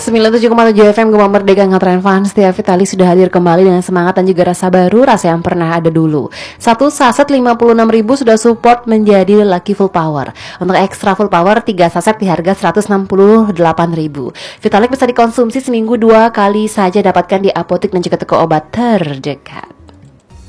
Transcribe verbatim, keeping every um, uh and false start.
sembilan puluh tujuh koma tujuh F M Gema Merdeka Ngetren Fans. Tia Vitali sudah hadir kembali dengan semangat dan juga rasa baru, rasa yang pernah ada dulu. Satu saset lima puluh enam ribu sudah support menjadi Lucky Full Power. Untuk ekstra full power tiga saset di harga seratus enam puluh delapan ribu. Vitalik bisa dikonsumsi seminggu dua kali saja, dapatkan di apotek dan juga toko obat terdekat.